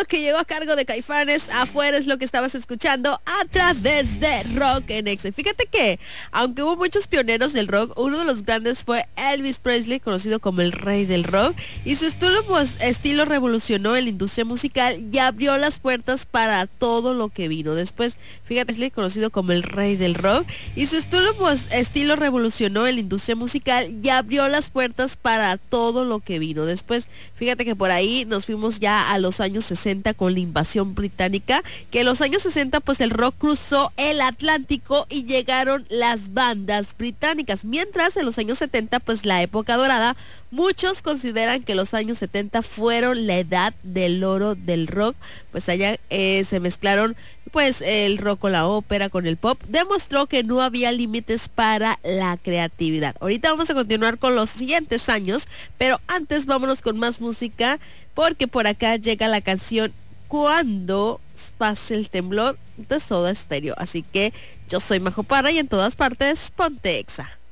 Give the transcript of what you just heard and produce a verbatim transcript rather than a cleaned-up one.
que llegó a cargo de Caifanes. Afuera es lo que estabas escuchando a través de Rock en Exa. Fíjate que, aunque hubo muchos pioneros del rock, uno de los grandes fue Elvis Presley, conocido como el rey del rock, y su estilo, pues, estilo revolucionó en la industria musical y abrió las puertas para todo lo que vino después. Fíjate, Presley, conocido como el rey del rock, y su estilo, pues, estilo revolucionó en la industria musical y abrió las puertas para todo lo que vino después. Fíjate que por ahí nos fuimos ya a los años sesenta con la invasión británica, que en los años sesenta pues el rock cruzó el Atlántico y llegaron las bandas británicas, mientras en los años setenta pues la época dorada, muchos consideran que los años setenta fueron la edad del oro del rock, pues allá eh, se mezclaron pues el rock con la ópera, con el pop, demostró que no había límites para la creatividad. Ahorita vamos a continuar con los siguientes años, pero antes vámonos con más música, porque por acá llega la canción Cuando pase el temblor de Soda Stereo. Así que yo soy Majo Parra y en todas partes ponte Exa.